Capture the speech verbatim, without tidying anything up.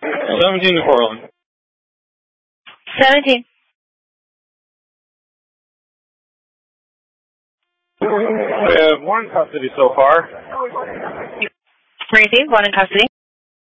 seventeen to Portland. seventeen. We have one in custody so far. Received, one in custody.